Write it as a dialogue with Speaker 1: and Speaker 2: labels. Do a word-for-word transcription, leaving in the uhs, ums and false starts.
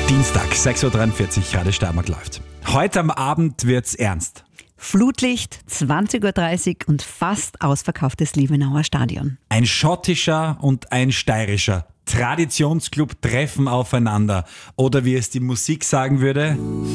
Speaker 1: Dienstag, sechs Uhr dreiundvierzig, Radio Steiermark läuft. Heute am Abend wird's ernst.
Speaker 2: Flutlicht, zwanzig Uhr dreißig und fast ausverkauftes Liebenauer Stadion.
Speaker 1: Ein schottischer und ein steirischer Traditionsclub treffen aufeinander. Oder wie es die Musik sagen würde...